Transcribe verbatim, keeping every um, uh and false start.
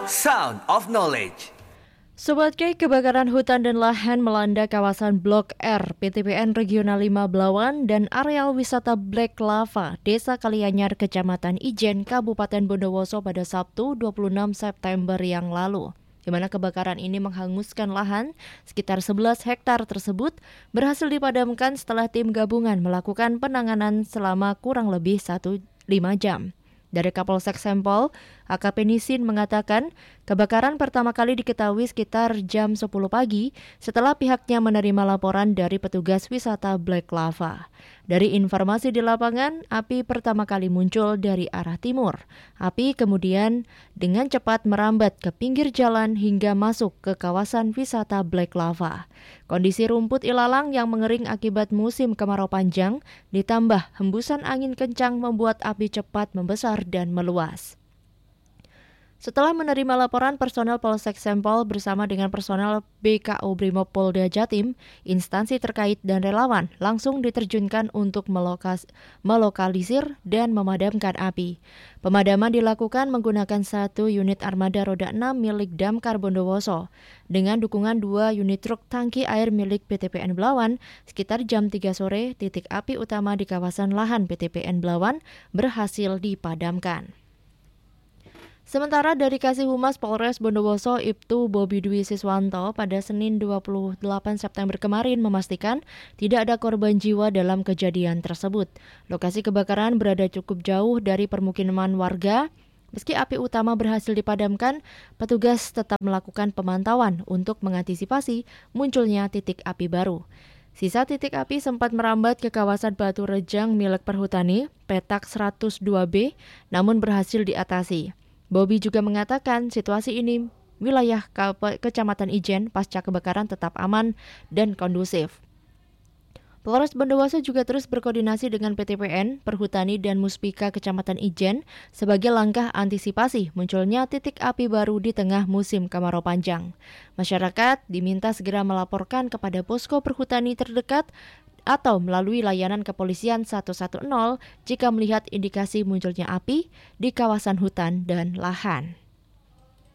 Sound of Knowledge. Sobat K, kebakaran hutan dan lahan melanda kawasan Blok R, P T P N Regional lima Belawan dan areal wisata Black Lava, Desa Kalianyar, Kecamatan Ijen, Kabupaten Bondowoso pada Sabtu dua puluh enam September yang lalu. Di mana kebakaran ini menghanguskan lahan sekitar sebelas hektar tersebut berhasil dipadamkan setelah tim gabungan melakukan penanganan selama kurang lebih satu lima jam. Dari Kapolsek Sempol, A K P Nisin mengatakan kebakaran pertama kali diketahui sekitar jam sepuluh pagi setelah pihaknya menerima laporan dari petugas wisata Black Lava. Dari informasi di lapangan, api pertama kali muncul dari arah timur. Api kemudian dengan cepat merambat ke pinggir jalan hingga masuk ke kawasan wisata Black Lava. Kondisi rumput ilalang yang mengering akibat musim kemarau panjang ditambah hembusan angin kencang membuat api cepat membesar dan meluas. Setelah menerima laporan, personel Polsek Sempol bersama dengan personel B K O Brimob Polda Jatim, instansi terkait dan relawan langsung diterjunkan untuk melokas, melokalisir dan memadamkan api. Pemadaman dilakukan menggunakan satu unit armada roda enam milik Damkar Bondowoso dengan dukungan dua unit truk tangki air milik P T P N Belawan. Sekitar jam tiga sore, titik api utama di kawasan lahan P T P N Belawan berhasil dipadamkan. Sementara dari Kasih Humas Polres Bondowoso, Ibtu Bobi Dwi Siswanto pada Senin dua puluh delapan September kemarin memastikan tidak ada korban jiwa dalam kejadian tersebut. Lokasi kebakaran berada cukup jauh dari permukiman warga. Meski api utama berhasil dipadamkan, petugas tetap melakukan pemantauan untuk mengantisipasi munculnya titik api baru. Sisa titik api sempat merambat ke kawasan Batu Rejang milik Perhutani, petak seratus dua B, namun berhasil diatasi. Bobi juga mengatakan situasi ini wilayah Ke- Kecamatan Ijen pasca kebakaran tetap aman dan kondusif. Polres Bondowoso juga terus berkoordinasi dengan P T P N, Perhutani dan Muspika Kecamatan Ijen sebagai langkah antisipasi munculnya titik api baru di tengah musim kemarau panjang. Masyarakat diminta segera melaporkan kepada posko Perhutani terdekat atau melalui layanan kepolisian satu satu nol jika melihat indikasi munculnya api di kawasan hutan dan lahan.